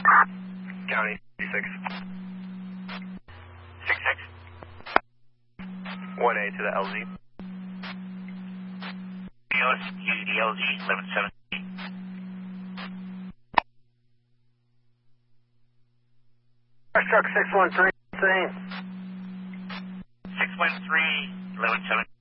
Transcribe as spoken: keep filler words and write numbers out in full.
County, six. six six. one A to the L Z. U S U D L Z eleven seven. Truck six one three, same. six one three, eleven seven.